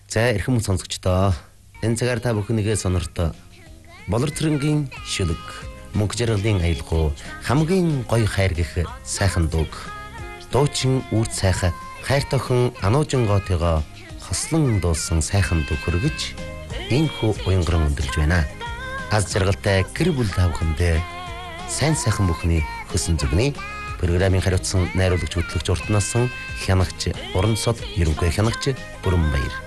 За эрхэм сонсогчдоо энэ цагаар та бүхнийгээ сонорто болор тэрэнгийн шүлэг мөнх жаргалын аялгау хамгийн гоё хайр гэх сайхан дууг дуучин үрд сайхан хайр тохон ануужингоотойгоо хослон дуулсан сайхан дуу хөргөж энхүү уянган өндөрлж байна. Аз жаргалтай гэр бүл тавхандээ сайн сайхан бүхний хөсөн зүгний программын хариуцсан найруулагч хөтлөгч уртнасан хянагч Уран сод Ерөнхий хянагч Бүрэн Баяр.